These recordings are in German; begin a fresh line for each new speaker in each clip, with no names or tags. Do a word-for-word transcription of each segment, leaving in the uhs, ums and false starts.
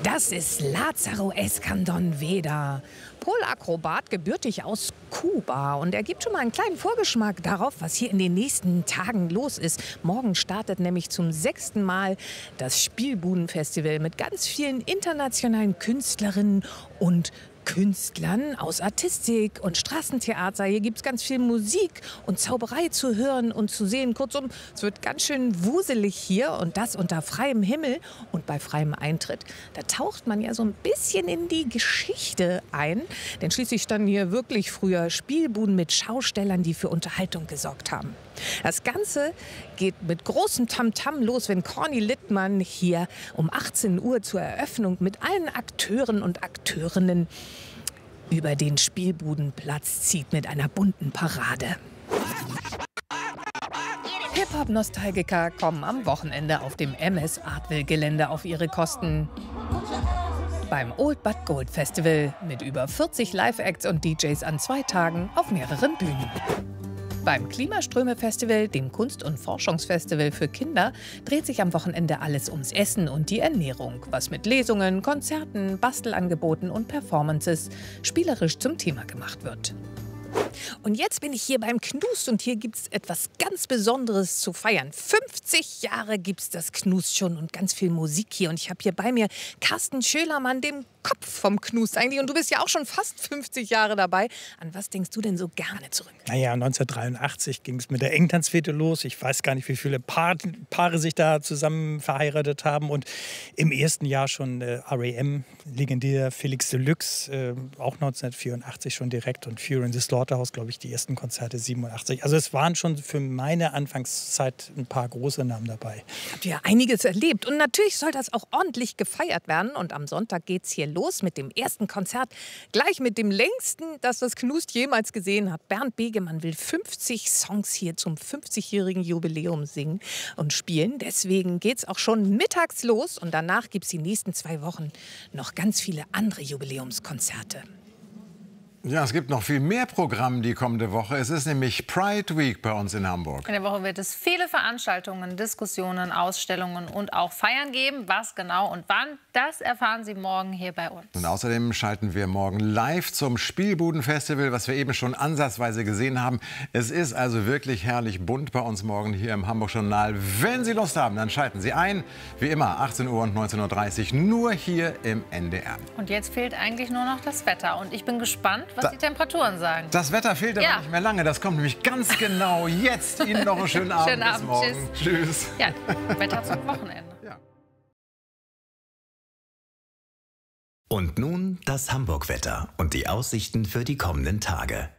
Das ist Lázaro Escandón-Veda, Polakrobat, gebürtig aus Kuba. Und er gibt schon mal einen kleinen Vorgeschmack darauf, was hier in den nächsten Tagen los ist. Morgen startet nämlich zum sechsten Mal das Spielbudenfestival mit ganz vielen internationalen Künstlerinnen und Künstlern aus Artistik und Straßentheater. Hier gibt es ganz viel Musik und Zauberei zu hören und zu sehen. Kurzum, es wird ganz schön wuselig hier und das unter freiem Himmel und bei freiem Eintritt. Da taucht man ja so ein bisschen in die Geschichte ein. Denn schließlich standen hier wirklich früher Spielbuden mit Schaustellern, die für Unterhaltung gesorgt haben. Das Ganze geht mit großem Tamtam los, wenn Corny Littmann hier um achtzehn Uhr zur Eröffnung mit allen Akteuren und Akteurinnen über den Spielbudenplatz zieht mit einer bunten Parade. Hip-Hop-Nostalgiker kommen am Wochenende auf dem M S Artville-Gelände auf ihre Kosten. Beim Old But Gold Festival mit über vierzig Live-Acts und D Js an zwei Tagen auf mehreren Bühnen. Beim Klimaströme-Festival, dem Kunst- und Forschungsfestival für Kinder, dreht sich am Wochenende alles ums Essen und die Ernährung, was mit Lesungen, Konzerten, Bastelangeboten und Performances spielerisch zum Thema gemacht wird. Und jetzt bin ich hier beim Knust und hier gibt es etwas ganz Besonderes zu feiern. fünfzig Jahre gibt es das Knust schon und ganz viel Musik hier. Und ich habe hier bei mir Carsten Schölermann, dem Kopf vom Knust eigentlich. Und du bist ja auch schon fast fünfzig Jahre dabei. An was denkst du denn so gerne zurück?
Naja, neunzehnhundertdreiundachtzig ging es mit der Engtanzfete los. Ich weiß gar nicht, wie viele Paar, Paare sich da zusammen verheiratet haben. Und im ersten Jahr schon äh, R E M, legendär Felix Deluxe, äh, auch neunzehnhundertvierundachtzig schon direkt. Und Fury in the Slaughterhouse, glaube ich, die ersten Konzerte siebenundachtzig. Also es waren schon für meine Anfangszeit ein paar große Namen dabei.
Habt ihr einiges erlebt. Und natürlich soll das auch ordentlich gefeiert werden. Und am Sonntag geht es hier los mit dem ersten Konzert. Gleich mit dem längsten, das das Knust jemals gesehen hat. Bernd Begemann will fünfzig Songs hier zum fünfzigjährigen Jubiläum singen und spielen. Deswegen geht es auch schon mittags los. Und danach gibt es die nächsten zwei Wochen noch ganz viele andere Jubiläumskonzerte.
Ja, es gibt noch viel mehr Programm die kommende Woche. Es ist nämlich Pride Week bei uns in Hamburg.
In der Woche wird es viele Veranstaltungen, Diskussionen, Ausstellungen und auch Feiern geben. Was genau und wann, das erfahren Sie morgen hier bei uns.
Und außerdem schalten wir morgen live zum Spielbudenfestival, was wir eben schon ansatzweise gesehen haben. Es ist also wirklich herrlich bunt bei uns morgen hier im Hamburg-Journal. Wenn Sie Lust haben, dann schalten Sie ein. Wie immer, achtzehn Uhr und neunzehn Uhr dreißig, nur hier im N D R.
Und jetzt fehlt eigentlich nur noch das Wetter. Und ich bin gespannt, was da die Temperaturen sagen.
Das Wetter fehlt aber
ja.
nicht mehr lange. Das kommt nämlich ganz genau jetzt. Ihnen noch einen schönen Abend.
Schönen Abend.
Bis morgen. Tschüss. Tschüss.
Ja, Wetter zum Wochenende.
Ja.
Und nun das Hamburg-Wetter und die Aussichten für die kommenden Tage.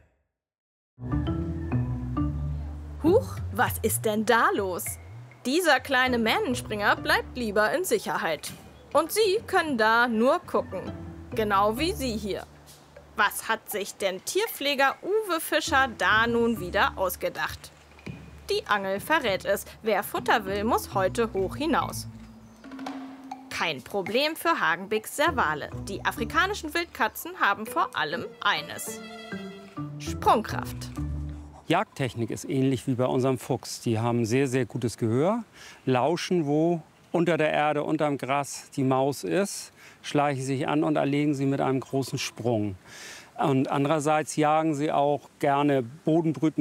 Huch, was ist denn da los? Dieser kleine Mähnenspringer bleibt lieber in Sicherheit. Und Sie können da nur gucken. Genau wie Sie hier. Was hat sich denn Tierpfleger Uwe Fischer da nun wieder ausgedacht? Die Angel verrät es. Wer Futter will, muss heute hoch hinaus. Kein Problem für Hagenbecks Servale. Die afrikanischen Wildkatzen haben vor allem eines: Sprungkraft.
Jagdtechnik ist ähnlich wie bei unserem Fuchs. Die haben sehr, sehr gutes Gehör, lauschen, wo unter der Erde, unterm Gras die Maus ist, schleichen sich an und erlegen sie mit einem großen Sprung. Und andererseits jagen sie auch gerne bodenbrütende